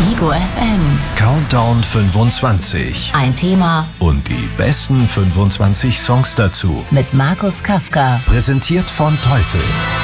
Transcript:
Ego FM. Countdown 25. Ein Thema Und die besten 25 Songs dazu. mit Markus Kafka. Präsentiert von Teufel.